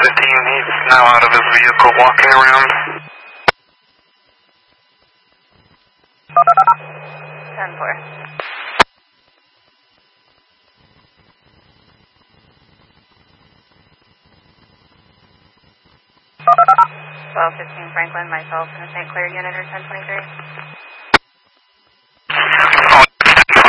He's now out of his vehicle walking around. 10-4. 1215 Franklin, myself in the St. Clair unit or 1023.